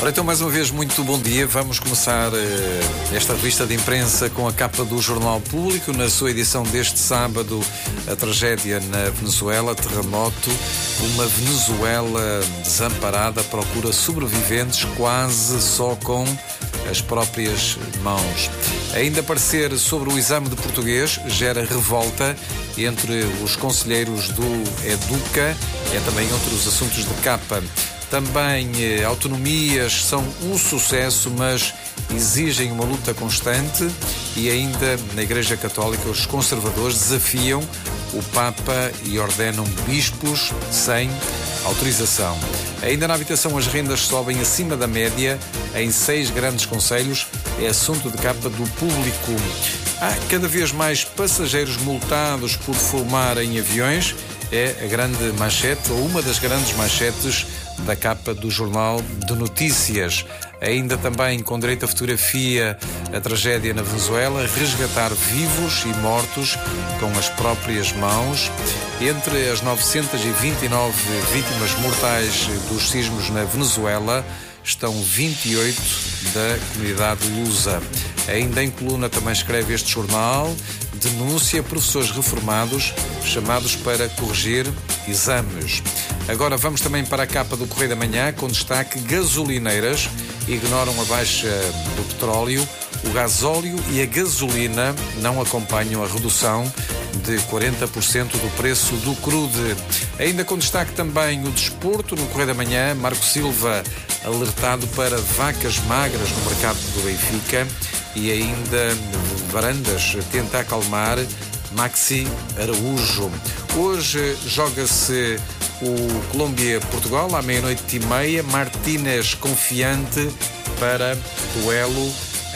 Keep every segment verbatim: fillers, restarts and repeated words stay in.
Ora, então, mais uma vez, muito bom dia. Vamos começar uh, esta revista de imprensa com a capa do Jornal Público. Na sua edição deste sábado, a tragédia na Venezuela, terremoto. Uma Venezuela desamparada procura sobreviventes quase só com as próprias mãos. Ainda parecer sobre o exame de português gera revolta entre os conselheiros do Educa. É também outros assuntos de capa. Também eh, autonomias são um sucesso, mas exigem uma luta constante. E ainda na Igreja Católica os conservadores desafiam o Papa e ordenam bispos sem autorização. Ainda na habitação as rendas sobem acima da média em seis grandes concelhos. É assunto de capa do Público. Há cada vez mais passageiros multados por fumar em aviões. É a grande manchete, ou uma das grandes manchetes da capa do Jornal de Notícias. Ainda também com direito à fotografia, a tragédia na Venezuela, resgatar vivos e mortos com as próprias mãos. Entre as novecentas e vinte e nove vítimas mortais dos sismos na Venezuela, estão vinte e oito da comunidade lusa. Ainda em coluna também escreve este jornal: denúncia professores reformados chamados para corrigir exames. Agora vamos também para a capa do Correio da Manhã, com destaque: gasolineiras ignoram a baixa do petróleo, o gasóleo e a gasolina não acompanham a redução de quarenta por cento do preço do crude. Ainda com destaque também o desporto no Correio da Manhã, Marco Silva alertado para vacas magras no mercado do Benfica. E ainda Varandas tenta acalmar Maxi Araújo. Hoje joga-se o Colômbia-Portugal à meia-noite e meia. Martínez confiante para duelo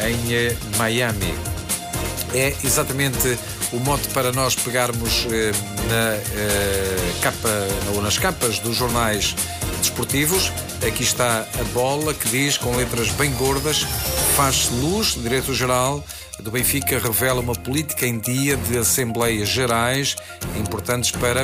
em Miami. É exatamente o mote para nós pegarmos eh, na eh, capa ou nas capas dos jornais desportivos. Aqui está a bola que diz com letras bem gordas: faz-se luz. O diretor-geral do Benfica revela uma política em dia de assembleias gerais importantes para o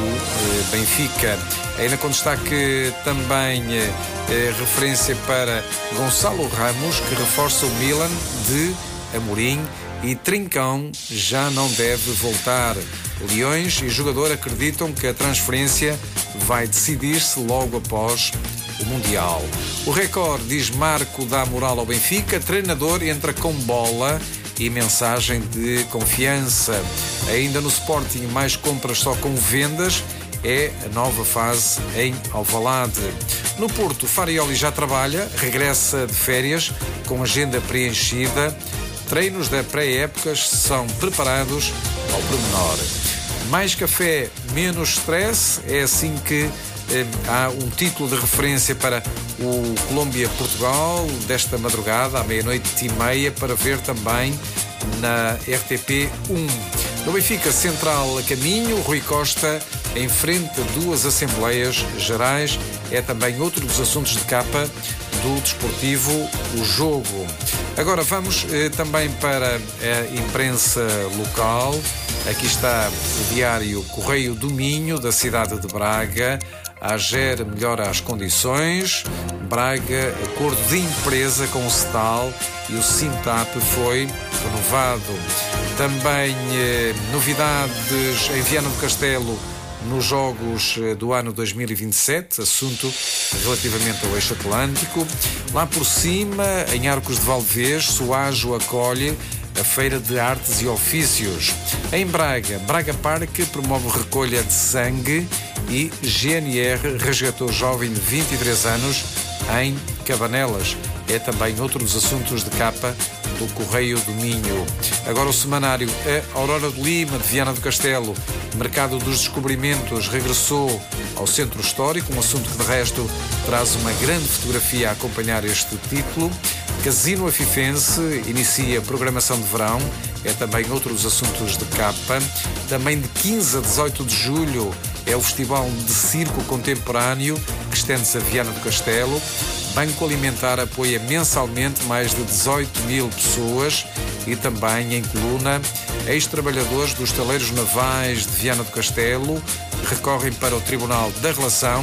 eh, Benfica. Ainda com destaque também eh, referência para Gonçalo Ramos, que reforça o Milan de Amorim, e Trincão já não deve voltar. Leões e jogador acreditam que a transferência vai decidir-se logo após o Mundial. O Record diz: Marco dá moral ao Benfica, treinador entra com bola e mensagem de confiança. Ainda no Sporting, mais compras só com vendas, é a nova fase em Alvalade. No Porto, Farioli já trabalha, regressa de férias com agenda preenchida. Treinos da pré-época são preparados ao pormenor. Mais café, menos stress, é assim que eh, há um título de referência para o Colômbia-Portugal desta madrugada, à meia-noite e meia, para ver também na R T P um. No Benfica, Central a caminho, Rui Costa enfrenta duas Assembleias Gerais. É também outro dos assuntos de capa do desportivo, o jogo. Agora vamos eh, também para a imprensa local. Aqui está o diário Correio do Minho, da cidade de Braga. A AGER melhora as condições. Braga, acordo de empresa com o CETAL e o SINTAP foi renovado. Também eh, novidades em Viana do Castelo nos Jogos do ano dois mil e vinte e sete, assunto relativamente ao eixo atlântico. Lá por cima, em Arcos de Valdevez, Soajo acolhe a Feira de Artes e Ofícios. Em Braga, Braga Parque promove recolha de sangue e G N R resgatou jovem de vinte e três anos em Cabanelas. É também outro dos assuntos de capa do Correio do Minho. Agora o semanário A Aurora de Lima, de Viana do Castelo. Mercado dos Descobrimentos regressou ao Centro Histórico, um assunto que de resto traz uma grande fotografia a acompanhar este título. Casino Afifense inicia a programação de verão, é também outro dos assuntos de capa. Também de quinze a dezoito de julho é o Festival de Circo Contemporâneo, que estende-se a Viana do Castelo. Banco Alimentar apoia mensalmente mais de dezoito mil pessoas. E também em coluna, ex-trabalhadores dos taleiros navais de Viana do Castelo recorrem para o Tribunal da Relação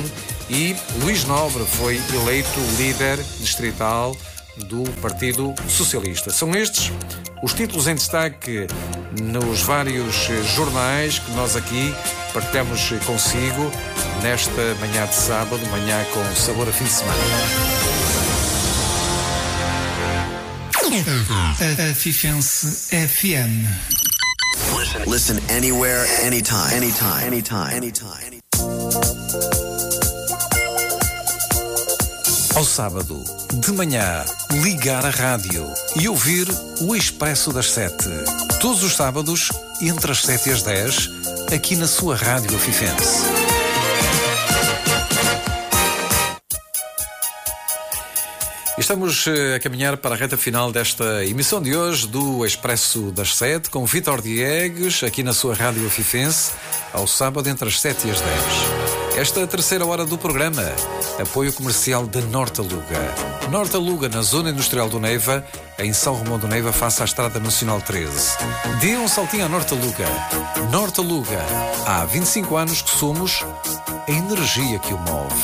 e Luís Nobre foi eleito líder distrital do Partido Socialista. São estes os títulos em destaque nos vários jornais que nós aqui partilhamos consigo nesta manhã de sábado, manhã com sabor a fim de semana. A Fifense F M. Listen, listen anywhere, anytime, anytime, anytime, anytime. Ao sábado, de manhã, ligar a rádio e ouvir o Expresso das Sete. Todos os sábados, entre as sete e as dez, aqui na sua rádio Fifense. Estamos a caminhar para a reta final desta emissão de hoje do Expresso das Sete, com Vítor Diegues, aqui na sua rádio Fifense, ao sábado entre as sete e as dez. Esta terceira hora do programa, apoio comercial de Nortaluga. Nortaluga, na zona industrial do Neiva, em São Romão do Neiva, face à Estrada Nacional treze. Dê um saltinho a Nortaluga. Nortaluga, há vinte e cinco anos que somos a energia que o move.